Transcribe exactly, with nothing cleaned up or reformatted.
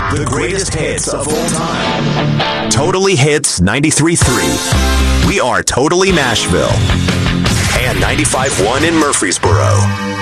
The greatest hits of all time. Totally Hits ninety-three point three. We are Totally Nashville. And ninety-five point one in Murfreesboro.